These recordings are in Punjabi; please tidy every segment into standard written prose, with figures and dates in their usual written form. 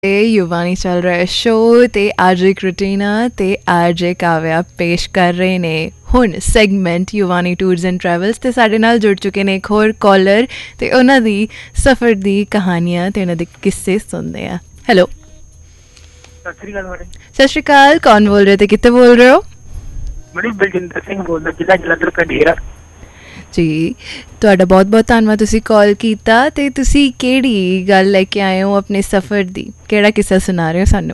ਯੁਵਾਨੀ ਚੱਲ ਰਿਹਾ ਸ਼ੋਅ ਤੇ ਆਰਜੇ ਕ੍ਰਿਟੀਨਾ ਤੇ ਆਰਜੇ ਕਾਵਿਆ ਪੇਸ਼ ਕਰ ਰਹੇ ਨੇ ਹੁਣ ਸੈਗਮੈਂਟ ਯੁਵਾਨੀ ਟੂਰਸ ਐਂਡ ਟਰੈਵਲਸ ਤੇ ਸਾਡੇ ਨਾਲ ਜੁੜ ਚੁੱਕੇ ਨੇ ਇੱਕ ਹੋਰ ਕਾਲਰ ਤੇ ਉਹਨਾਂ ਦੀ ਸਫ਼ਰ ਦੀ ਕਹਾਣੀਆਂ ਤੇ ਉਹਨਾਂ ਦੇ ਕਿੱਸੇ ਸੁਣਦੇ ਆ। ਹੈਲੋ, ਸਤਿ ਸ਼੍ਰੀ ਅਕਾਲ ਮੈਡਮ। ਸਤਿ ਸ਼੍ਰੀ ਅਕਾਲ, ਕੌਣ ਬੋਲ ਰਹੇ ਤੇ ਕਿੱਥੇ ਬੋਲ ਰਹੇ ਹੋ? ਮੈਡਮ ਬਲਜਿੰਦਰ ਸਿੰਘ ਬੋਲਦਾ, ਜ਼ਿਲ੍ਹਾ ਜਲੰਧਰ ਕਢੇਰਾ ਜੀ। ਤੁਹਾਡਾ ਬਹੁਤ ਬਹੁਤ ਧੰਨਵਾਦ, ਤੁਸੀਂ ਕਾਲ ਕੀਤਾ ਤੇ ਤੁਸੀਂ ਕਿਹੜੀ ਗੱਲ ਲੈ ਕੇ ਆਏ ਹੋ ਆਪਣੇ ਸਫ਼ਰ ਦੀ, ਕਿਹੜਾ ਕਿੱਸਾ ਸੁਣਾ ਰਹੇ ਹੋ ਸਾਨੂੰ?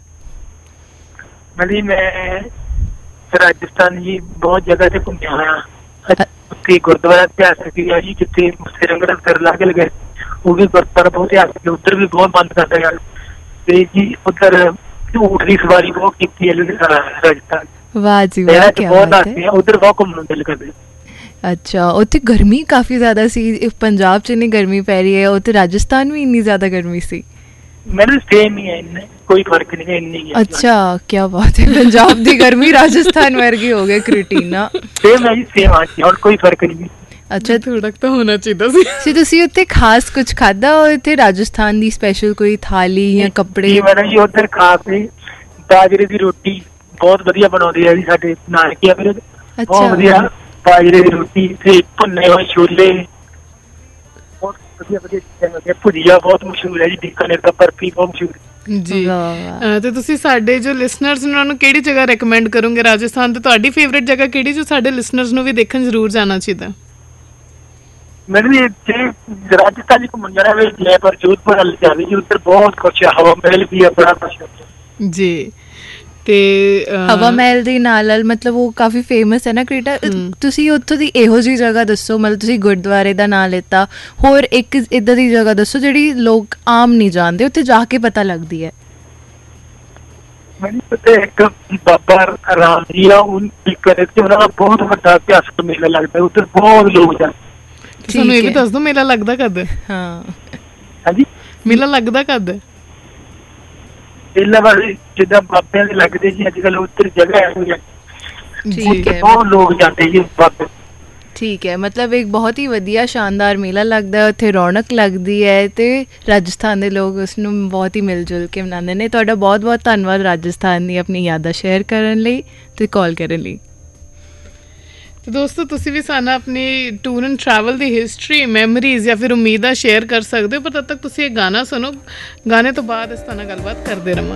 ਮੈਡਮ ਮੈਂ ਰਾਜਸਥਾਨ ਜੀ ਬਹੁਤ ਜਗ੍ਹਾ ਤੇ ਘੁੰਮਿਆ ਹੋਇਆ। ਉੱਥੇ ਗੁਰਦੁਆਰਾ ਇਤਿਹਾਸਕ ਹੈ ਜੀ, ਜਿੱਥੇ ਰੰਗੜਨ ਕਰ ਲਾ ਕੇ ਲਗੇ, ਉਹ ਵੀ ਗੁਰਦੁਆਰਾ ਬਹੁਤ ਇਤਿਹਾਸਕ, ਉੱਧਰ ਵੀ ਬਹੁਤ ਮਨ ਕਰਦਾ ਯਾਰ। ਤੇ ਜੀ ਉੱਧਰ ਊਠ ਦੀ ਸਵਾਰੀ ਬਹੁਤ ਕੀਤੀ ਹੈ ਰਾਜਸਥਾਨ। ਵਾਹ ਜੀ ਵਾਹ, ਕੀ ਬਾਤ ਹੈ। ਉੱਧਰ ਬਹੁਤ ਘੁੰਮਣ ਨੂੰ ਦਿਲ ਕਰਦਾ। ਅੱਛਾ, ਉੱਥੇ ਗਰਮੀ ਕਾਫੀ ਜ਼ਿਆਦਾ ਸੀ। ਪੰਜਾਬ 'ਚ ਇੰਨੀ ਗਰਮੀ ਪੈ ਰਹੀ ਹੈ, ਉੱਥੇ ਰਾਜਸਥਾਨ ਵੀ ਇੰਨੀ ਜ਼ਿਆਦਾ ਗਰਮੀ ਸੀ? ਮੈਨੂੰ ਸੇਮ ਹੀ ਹੈ, ਇੰਨੇ ਕੋਈ ਫਰਕ ਨਹੀਂ ਹੈ, ਇੰਨੀ ਹੈ। ਅੱਛਾ, ਕੀ ਬਾਤ ਹੈ। ਪੰਜਾਬ ਦੀ ਗਰਮੀ ਰਾਜਸਥਾਨ ਵਰਗੀ ਹੋ ਗਈ ਕ੍ਰਿਟੀਨਾ। ਸੇਮ ਹੈ ਜੀ, ਸੇਮ ਆ, ਹੁਣ ਕੋਈ ਫਰਕ ਨਹੀਂ। ਅੱਛਾ, ਥੋੜਾ ਤਾਂ ਹੋਣਾ ਚਾਹੀਦਾ ਸੀ। ਤੁਸੀਂ ਉੱਥੇ ਖਾਸ ਕੁਝ ਖਾਧਾ ਇੱਥੇ ਰਾਜਸਥਾਨ ਦੀ ਸਪੈਸ਼ਲ ਕੋਈ ਥਾਲੀ ਜਾਂ ਕੱਪੜੇ? ਮੈਡਮ ਜੀ ਉੱਧਰ ਖਾ ਕੇ ਬਾਜਰੇ ਦੀ ਰੋਟੀ ਬਹੁਤ ਵਧੀਆ ਬਣਾਉਂਦੇ ਆ ਜੀ, ਸਾਡੇ ਨਾਨਕੇ ਆ ਫਿਰ ਬਹੁਤ ਵਧੀਆ। ਬਾਜਰੇ ਦੀ ਰੋਟੀ ਤੇ ਭੁੰਨੇ ਹੋਏ ਛੋਲੇ ਬਹੁਤ ਵਧੀਆ ਵਧੀਆ ਚੀਜ਼ਾਂ ਮਿਲਦੀਆਂ। ਭੁਜੀਆ ਬਹੁਤ ਮਸ਼ਹੂਰ ਹੈ ਜੀ, ਬੀਕਾਨੇਰ ਦਾ ਬਰਫੀ ਬਹੁਤ ਮਸ਼ਹੂਰ ਜੀ। ਤੇ ਤੁਸੀਂ ਸਾਡੇ ਜੋ ਲਿਸਨਰਸ ਨੇ ਉਹਨਾਂ ਨੂੰ ਕਿਹੜੀ ਜਗ੍ਹਾ ਰეკਮੈਂਡ ਕਰੋਗੇ ਰਾਜਸਥਾਨ ਤੇ? ਤੁਹਾਡੀ ਫੇਵਰੇਟ ਜਗ੍ਹਾ ਕਿਹੜੀ ਜੋ ਸਾਡੇ ਲਿਸਨਰਸ ਨੂੰ ਵੀ ਦੇਖਣ ਜ਼ਰੂਰ ਜਾਣਾ ਚਾਹੀਦਾ? ਮੈਨੂੰ ਵੀ ਜੇ ਰਾਜਸਥਾਨ ਚ ਘੁੰਮਣ ਜਾਣਾ ਹੋਵੇ ਜੈਪੁਰ ਜੋਧਪੁਰ ਵੱਲ ਜਾਵੇ ਜੀ, ਉੱਧਰ ਬਹੁਤ ਕੁਛ ਹੈ, ਹਵਾ ਮਹਿਲ ਵੀ ਹੈ, ਬੜਾ ਕੁਛ ਜੀ। ਤੇ ਹਵਾ ਮਹਿਲ ਦੇ ਨਾਲ ਮਤਲਬ ਉਹ ਕਾਫੀ ਫੇਮਸ ਹੈ ਨਾ ਕ੍ਰੀਟਾ। ਤੁਸੀਂ ਉੱਥੋਂ ਦੀ ਇਹੋ ਜਿਹੀ ਜਗ੍ਹਾ ਦੱਸੋ, ਮਤਲਬ ਤੁਸੀਂ ਗੁਰਦੁਆਰੇ ਦਾ ਨਾਂ ਲਿੱਤਾ, ਹੋਰ ਇੱਕ ਇੱਦਾਂ ਦੀ ਜਗ੍ਹਾ ਦੱਸੋ ਜਿਹੜੀ ਲੋਕ ਆਮ ਨਹੀਂ ਜਾਣਦੇ, ਉੱਥੇ ਜਾ ਕੇ ਪਤਾ ਲੱਗਦੀ ਹੈ। ਮੈਨੂੰ ਪਤਾ ਇੱਕ ਬਾਬਾ ਰਾਮ ਜੀ ਆ, ਉਹਨਾਂ ਦਾ ਬਹੁਤ ਵੱਡਾ ਇਤਿਹਾਸਕ ਮੇਲਾ ਲੱਗਦਾ, ਉੱਧਰ ਬਹੁਤ ਲੋਕ ਜਾਂਦੇ। ਸਾਨੂੰ ਇਹ ਵੀ ਦੱਸ ਦੋ ਮੇਲਾ ਲੱਗਦਾ ਕਦ? ਹਾਂ ਹਾਂਜੀ, ਮੇਲਾ ਲੱਗਦਾ ਕਦ? ਮੇਲਾ ਵਾਲੇ ਜਿੱਦਾਂ ਬਾਬਿਆਂ ਦੇ ਲੱਗਦੇ ਜੀ ਅੱਜ ਕੱਲ, ਉੱਧਰ ਜਗ੍ਹਾ ਹੈ, ਬਹੁਤ ਲੋਕ ਜਾਂਦੇ ਜੀ ਬਾਬੇ। ਠੀਕ ਹੈ, ਮਤਲਬ ਇੱਕ ਬਹੁਤ ਹੀ ਵਧੀਆ ਸ਼ਾਨਦਾਰ ਮੇਲਾ ਲੱਗਦਾ, ਉੱਥੇ ਰੌਣਕ ਲੱਗਦੀ ਹੈ ਤੇ ਰਾਜਸਥਾਨ ਦੇ ਲੋਕ ਉਸਨੂੰ ਬਹੁਤ ਹੀ ਮਿਲ ਜੁਲ ਕੇ ਮਨਾਉਂਦੇ ਨੇ। ਤੁਹਾਡਾ ਬਹੁਤ ਬਹੁਤ ਧੰਨਵਾਦ ਰਾਜਸਥਾਨ ਦੀ ਆਪਣੀ ਯਾਦਾਂ ਸ਼ੇਅਰ ਕਰਨ ਲਈ ਤੇ ਕਾਲ ਕਰਨ ਲਈ। ਤੇ ਦੋਸਤੋ, ਤੁਸੀਂ ਵੀ ਸਾਨੂੰ ਆਪਣੀ tour and travel the history, memories ਜਾਂ ਫਿਰ ਉਮੀਦਾਂ ਸ਼ੇਅਰ ਕਰ ਸਕਦੇ ਹੋ। ਪਰ ਤਦ ਤੱਕ ਤੁਸੀਂ ਇਹ ਗਾਣਾ ਸੁਣੋ, ਗਾਣੇ ਤੋਂ ਬਾਅਦ ਇਸ ਤਰ੍ਹਾਂ ਨਾਲ ਗੱਲਬਾਤ ਕਰਦੇ ਰਹਾਂਗੇ।